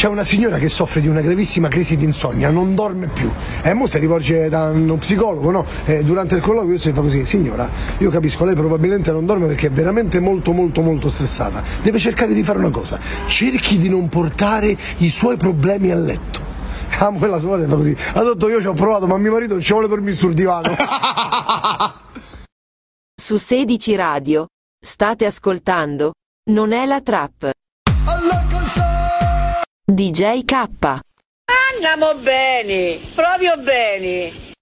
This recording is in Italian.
c'è una signora che soffre di una gravissima crisi di insonnia, non dorme più, e mo si rivolge da uno psicologo, no? Durante il colloquio si fa così: signora, io capisco, lei probabilmente non dorme perché è veramente molto stressata, deve cercare di fare una cosa: cerchi di non portare i suoi problemi a letto. Quella signora fa così: adotto, io ci ho provato, ma mio marito non ci vuole dormire sul divano. Su 16 Radio state ascoltando Non è la trap. DJ K. Andiamo bene, proprio bene.